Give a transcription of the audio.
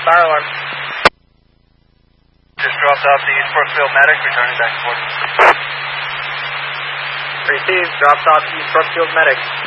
Fire alarm. Just dropped off the East Brookfield medic, returning back to Fort. Received. Dropped off East Brookfield medic.